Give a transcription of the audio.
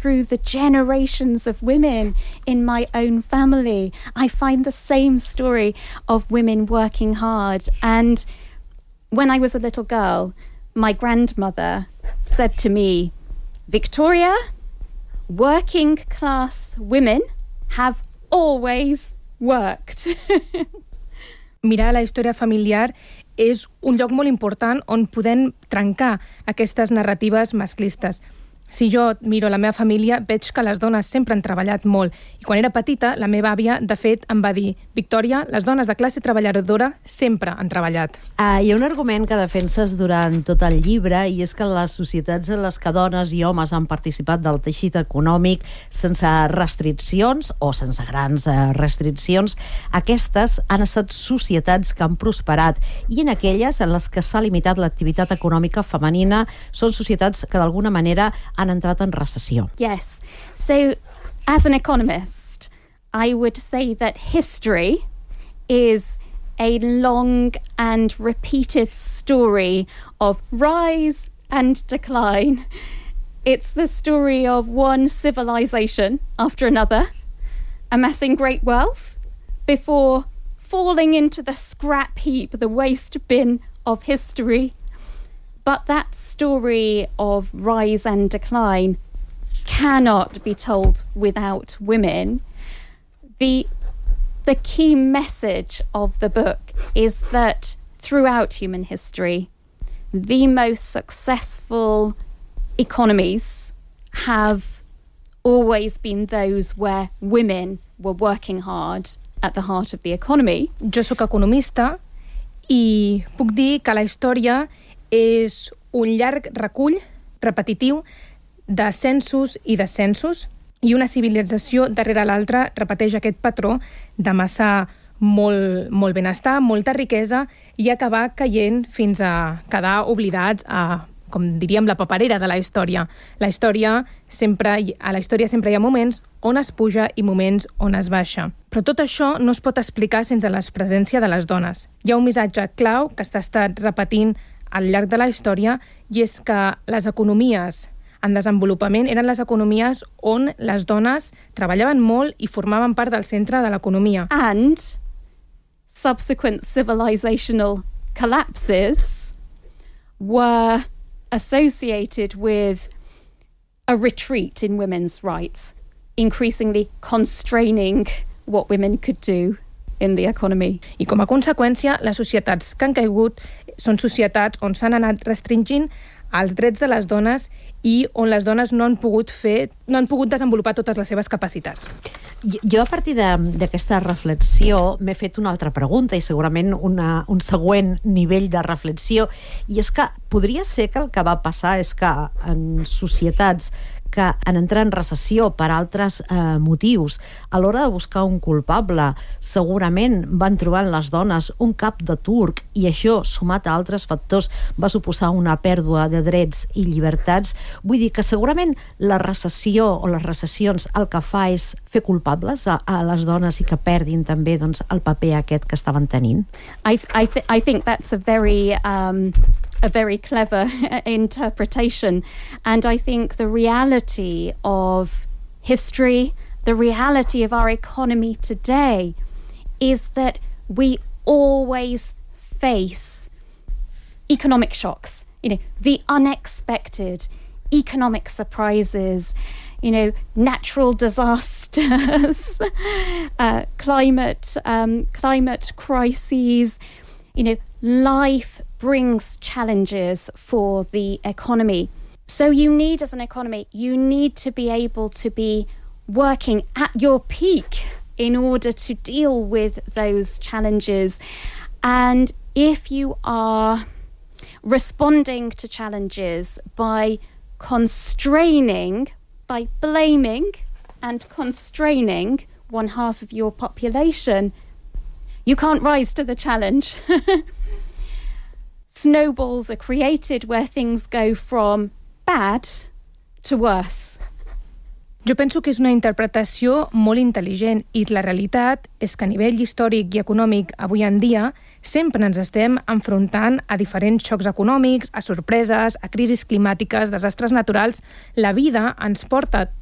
through the generations of women in my own family, I find the same story of women working hard. And when I was a little girl, my grandmother said to me, Victoria, working class women have always worked. Mirar la història familiar és un lloc molt important on podem trencar aquestes narratives masclistes. Si jo miro la meva família, veig que les dones sempre han treballat molt. I quan era petita, la meva àvia, de fet, em va dir Victòria, les dones de classe treballadora sempre han treballat. Hi ha un argument que defenses durant tot el llibre i és que les societats en les que dones i homes han participat del teixit econòmic sense restriccions o sense grans restriccions, aquestes han estat societats que han prosperat i en aquelles en les que s'ha limitat l'activitat econòmica femenina són societats que d'alguna manera han entrat en recessió. Yes. So, as an economist, I would say that history is a long and repeated story of rise and decline. It's the story of one civilization after another, amassing great wealth before falling into the scrap heap, the waste bin of history. But that story of rise and decline cannot be told without women. The key message of the book is that throughout human history, the most successful economies have always been those where women were working hard at the heart of the economy. Jo sóc economista i puc dir que la història és un llarg recull repetitiu d'ascensos i descensos i una civilització darrere l'altra repeteix aquest patró d'amassar molt benestar, molta riquesa i acabar caient fins a quedar oblidats a, com diríem, la paperera de la història. A la història sempre hi ha moments on es puja i moments on es baixa. Però tot això no es pot explicar sense la presència de les dones. Hi ha un missatge clau que s'ha estat repetint al llarg de la història i és que les economies en desenvolupament eren les economies on les dones treballaven molt i formaven part del centre de l'economia. And subsequent civilizational collapses were associated with a retreat in women's rights, increasingly constraining what women could do in the economy. I com a conseqüència, les societats que han caigut són societats on s'han anat restringint els drets de les dones i on les dones no han pogut desenvolupar totes les seves capacitats. Jo a partir d'aquesta reflexió m'he fet una altra pregunta i segurament un següent nivell de reflexió, i és que podria ser que el que va passar és que en societats que en entrar en recessió per altres motius, a l'hora de buscar un culpable, segurament van trobar en les dones un cap de turc i això, sumat a altres factors, va suposar una pèrdua de drets i llibertats. Vull dir que segurament la recessió o les recessions el que fa és fer culpables a les dones i que perdin també doncs, el paper aquest que estaven tenint. I think that's a very clever interpretation. And I think the reality of history, the reality of our economy today is that we always face economic shocks, the unexpected, economic surprises, natural disasters, climate crises, life brings challenges for the economy. So as an economy, you need to be able to be working at your peak in order to deal with those challenges. And if you are responding to challenges by blaming and constraining one half of your population, you can't rise to the challenge. Snowballs are created where things go from bad to worse. Jo penso que és una interpretació molt intel·ligent i la realitat és que a nivell històric i econòmic avui en dia sempre ens estem enfrontant a diferents xocs econòmics, a sorpreses, a crisis climàtiques, desastres naturals. La vida ens porta